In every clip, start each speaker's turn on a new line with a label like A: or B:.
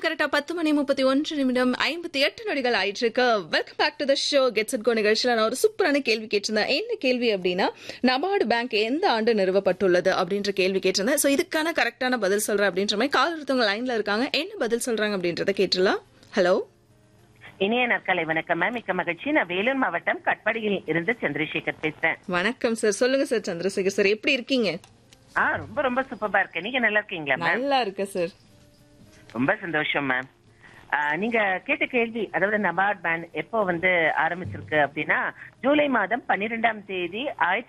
A: கரெக்டா 10:31 58 நொடிகள் ஆயிட்டு இருக்கு. Welcome back to the show gets it go நிகழ்ச்சியில நான் ஒரு சூப்பரான கேள்வி கேட்டிருந்தேன். என்ன கேள்வி அப்படின்னா, நபார்டு பேங்க் எந்த ஆண்டு நிறுவப்பட்டுள்ளது அப்படின்ற கேள்வி கேட்டிருந்தேன். ஸோ இதுக்கான கரெக்டான பதில் சொல்றேன் அப்படின்ற மாதிரி கால் ஒருத்தவங்க லைன்ல இருக்காங்க. என்ன பதில் சொல்றாங்க அப்படின்றத கேட்டுலாம். ஹலோ,
B: இணைய நற்கலை வணக்கம் மேம். மிக்க மகிழ்ச்சி. நான் வேலூர் மாவட்டம் கட்பாடியில் இருந்து சந்திரசேகர் பேசுறேன்.
A: வணக்கம் சார். சொல்லுங்க சார் சந்திரசேகர் சார், எப்படி இருக்கீங்க?
B: ரொம்ப ரொம்ப சூப்பரா இருக்கேன். நீங்க நல்லா இருக்கீங்களா மேம்?
A: நல்லா இருக்கு சார்.
B: ரொம்ப சந்தோஷம் மேம். நீங்க கேட்ட கேள்வி, அதாவது நபார்ட் பேங்க் எப்போ ஆரம்பிச்சிருக்கு அப்படின்னா, ஜூலை மாதம் 12ஆம் தேதி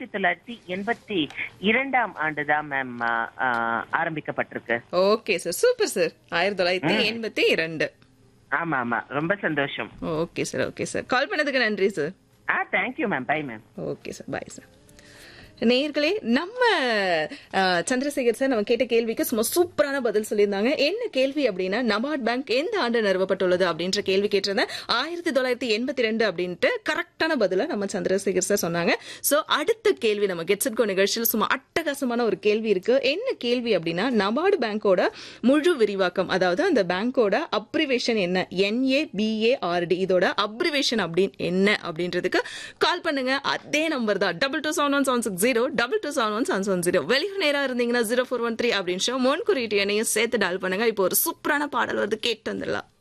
B: 1982 ஆண்டுதான் ma'am ஆரம்பிக்கப்பட்டிருக்கு.
A: Okay sir, super sir. 1982.
B: ஆமா ஆமா, ரொம்ப சந்தோஷம்.
A: Okay sir, okay sir. கால் பண்ணதுக்கு நன்றி sir.
B: Thank you ma'am. By ma'am.
A: Okay sir, bye sir. நேயர்களே, நம்ம சந்திரசேகர் சார் நம்ம கேட்ட கேள்விக்கு சும்மா சூப்பரான பதில் சொல்லியிருந்தாங்க. என்ன கேள்வி அப்படின்னா, நபார்ட் பேங்க் எந்த ஆண்டு நிறுவப்பட்டுள்ளது அப்படின்ற கேள்வி கேட்டிருந்தேன். 1982 அப்படின்ட்டு கரெக்டான பதில நம்ம சந்திரசேகர் சார் சொன்னாங்க. சோ அடுத்த கேள்வி நம்ம கெட்ஸ் இட் கோ நிகழ்ச்சியில் சும்மா அட்டகாசமான ஒரு கேள்வி இருக்கு. என்ன கேள்வி அப்படின்னா, நபார்டு பேங்கோட முழு விரிவாக்கம், அதாவது அந்த பேங்கோட அப்ரிவேஷன் என்ன, NABARD, இதோட அப்ரிவேஷன் அப்படின்னு என்ன அப்படின்றதுக்கு கால் பண்ணுங்க. அதே நம்பர் தான் 227160 227170. வெளியூர் நேரா இருந்தீங்கன்னா 0413 அப்படின்னு முன்குறியீட்டு எண்ணையும் சேர்த்து டால் பண்ணுங்க. இப்போ ஒரு சூப்பரான பாடல் கேட்டு வந்துடலாம்.